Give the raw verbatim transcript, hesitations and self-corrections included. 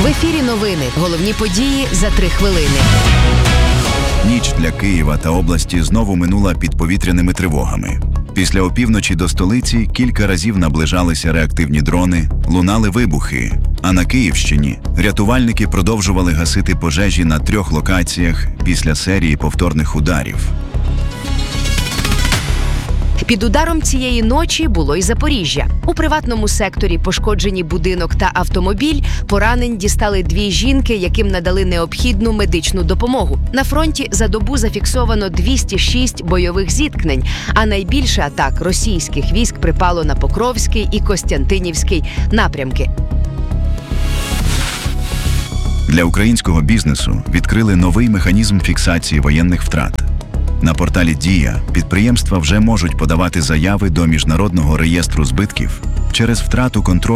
В ефірі новини. Головні події за три хвилини. Ніч для Києва та області знову минула під повітряними тривогами. Після опівночі до столиці кілька разів наближалися реактивні дрони, лунали вибухи. А на Київщині рятувальники продовжували гасити пожежі на трьох локаціях після серії повторних ударів. Під ударом цієї ночі було й Запоріжжя. У приватному секторі пошкоджені будинок та автомобіль, поранень дістали дві жінки, яким надали необхідну медичну допомогу. На фронті за добу зафіксовано двісті шість бойових зіткнень, а найбільше атак російських військ припало на Покровський і Костянтинівський напрямки. Для українського бізнесу відкрили новий механізм фіксації воєнних втрат. На порталі «Дія» підприємства вже можуть подавати заяви до Міжнародного реєстру збитків через втрату контролю